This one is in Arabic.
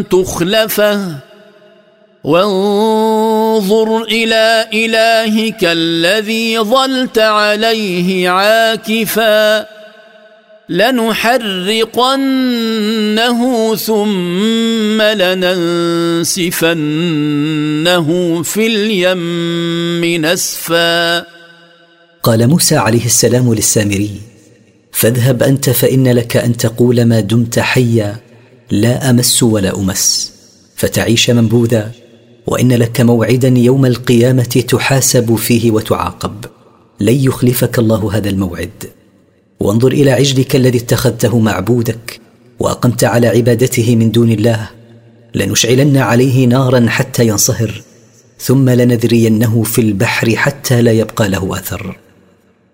تخلفه وانظر إلى إلهك الذي ظلت عليه عاكفا لنحرقنه ثم لننسفنه في اليم نسفا. قال موسى عليه السلام للسامري: فاذهب أنت فإن لك أن تقول ما دمت حيا لا أمس ولا أمس، فتعيش منبوذا، وإن لك موعدا يوم القيامة تحاسب فيه وتعاقب، لن يخلفك الله هذا الموعد. وانظر إلى عجلك الذي اتخذته معبودك وأقمت على عبادته من دون الله، لنشعلن عليه نارا حتى ينصهر، ثم لنذرينه في البحر حتى لا يبقى له أثر.